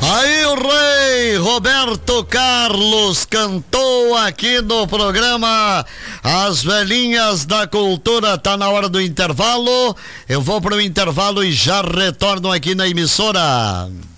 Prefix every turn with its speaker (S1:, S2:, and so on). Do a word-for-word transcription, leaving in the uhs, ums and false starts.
S1: Aí o rei Roberto Carlos cantou aqui no programa As Velhinhas da Cultura. Tá na hora do intervalo. Eu vou pro intervalo e já retorno aqui na emissora.